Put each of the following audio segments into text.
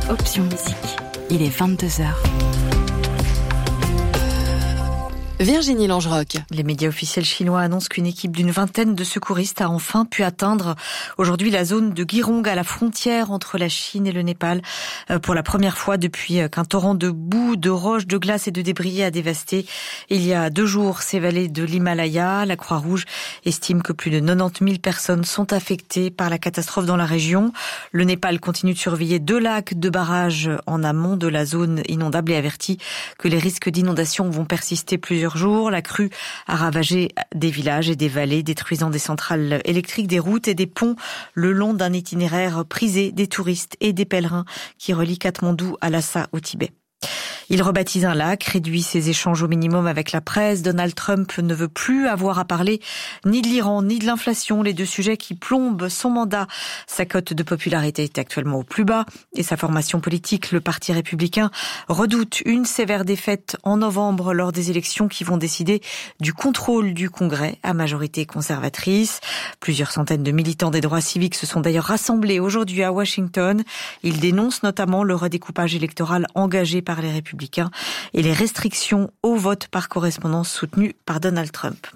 Option Musique. Il est 22h. Virginie Langerock. Les médias officiels chinois annoncent qu'une équipe d'une vingtaine de secouristes a enfin pu atteindre aujourd'hui la zone de Girong à la frontière entre la Chine et le Népal pour la première fois depuis qu'un torrent de boue, de roches, de glace et de débris a dévasté il y a 2 jours ces vallées de l'Himalaya. La Croix-Rouge estime que plus de 90 000 personnes sont affectées par la catastrophe dans la région. Le Népal continue de surveiller 2 lacs de barrages en amont de la zone inondable et avertit que les risques d'inondation vont persister plusieurs jours. La crue a ravagé des villages et des vallées, détruisant des centrales électriques, des routes et des ponts le long d'un itinéraire prisé des touristes et des pèlerins qui relie Katmandou à Lhasa au Tibet. Il rebaptise un lac, réduit ses échanges au minimum avec la presse. Donald Trump ne veut plus avoir à parler ni de l'Iran, ni de l'inflation, les 2 sujets qui plombent son mandat. Sa cote de popularité est actuellement au plus bas et sa formation politique, le Parti républicain, redoute une sévère défaite en novembre lors des élections qui vont décider du contrôle du Congrès à majorité conservatrice. Plusieurs centaines de militants des droits civiques se sont d'ailleurs rassemblés aujourd'hui à Washington. Ils dénoncent notamment le redécoupage électoral engagé par les républicains et les restrictions au vote par correspondance soutenues par Donald Trump.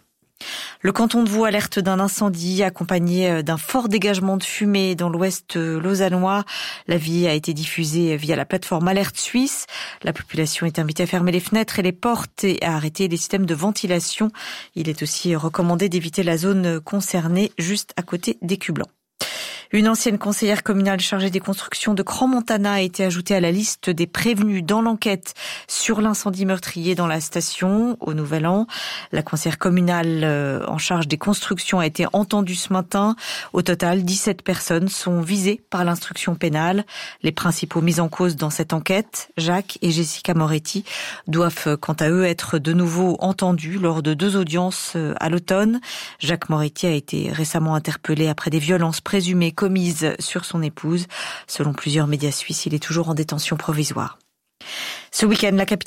Le canton de Vaud alerte d'un incendie accompagné d'un fort dégagement de fumée dans l'ouest lausannois. L'avis a été diffusé via la plateforme Alerte Suisse. La population est invitée à fermer les fenêtres et les portes et à arrêter les systèmes de ventilation. Il est aussi recommandé d'éviter la zone concernée juste à côté des cubes blancs. Une ancienne conseillère communale chargée des constructions de Crans-Montana a été ajoutée à la liste des prévenus dans l'enquête sur l'incendie meurtrier dans la station au Nouvel An. La conseillère communale en charge des constructions a été entendue ce matin. Au total, 17 personnes sont visées par l'instruction pénale. Les principaux mis en cause dans cette enquête, Jacques et Jessica Moretti, doivent quant à eux être de nouveau entendus lors de 2 audiences à l'automne. Jacques Moretti a été récemment interpellé après des violences présumées commise sur son épouse. Selon plusieurs médias suisses, il est toujours en détention provisoire. Ce week-end, la capitale